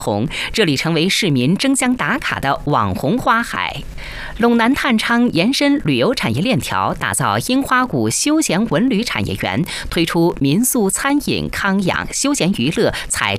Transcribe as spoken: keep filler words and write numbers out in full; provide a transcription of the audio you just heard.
红，这里成为市民争相打卡的网红花海。陇南探昌延伸旅游产业链条，打造樱花谷休闲文旅产业园，推出民宿、餐饮、康养、休闲娱乐、彩妆。